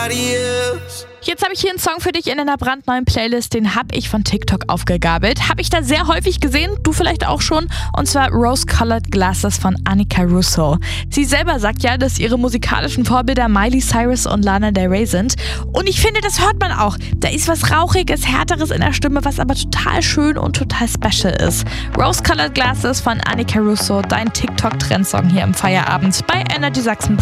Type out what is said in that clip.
Jetzt habe ich hier einen Song für dich in einer brandneuen Playlist, den habe ich von TikTok aufgegabelt. Habe ich da sehr häufig gesehen, du vielleicht auch schon, und zwar Rose-Colored Glasses von Annika Russo. Sie selber sagt ja, dass ihre musikalischen Vorbilder Miley Cyrus und Lana Del Rey sind. Und ich finde, das hört man auch. Da ist was Rauchiges, Härteres in der Stimme, was aber total schön und total special ist. Rose-Colored Glasses von Annika Russo, dein TikTok-Trendsong hier im Feierabend bei Energy Sachsen.